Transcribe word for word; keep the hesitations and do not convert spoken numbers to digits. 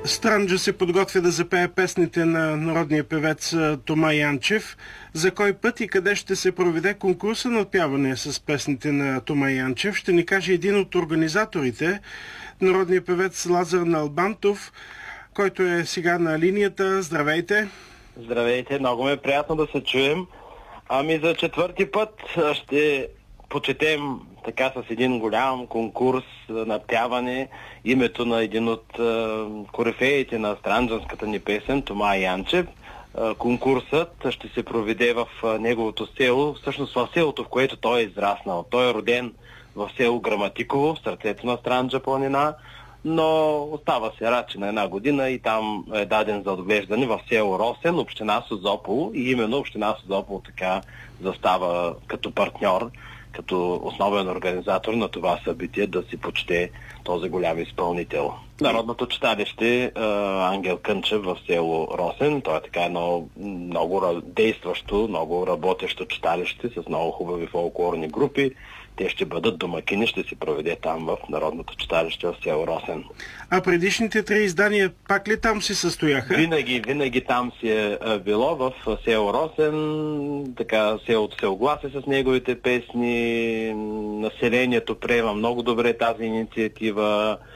Странджа се подготвя да запее песните на народния певец Тома Янчев. За кой път и къде ще се проведе конкурса на отпяване с песните на Тома Янчев, ще ни каже един от организаторите, народният певец Лазар Налбантов, който е сега на линията. Здравейте! Здравейте, много ме е приятно да се чуем. Ами за четвърти път ще почетем така с един голям конкурс на пяване името на един от е, корифеите на странджанската ни песен, Тома Янчев. Е, конкурсът ще се проведе в е, неговото село, всъщност в селото, в което той е израснал. Той е роден в село Граматиково, в сърцето на Странджа планина, но остава се рачи на една година и там е даден за отглеждане в село Росен, община Созопол, и именно община Созопол така застава като партньор, като основен организатор на това събитие, да си почете този голям изпълнител. Народното читалище Ангел Кънчев в село Росен, то е така едно много действащо, много работещо читалище с много хубави фолклорни групи. Те ще бъдат домакини, ще се проведе там в Народното читалище в село Росен. А предишните три издания пак ли там се състояха? Винаги, винаги там си е било в село Росен, така селото се оглася с неговите песни, населението приема много добре тази инициатива.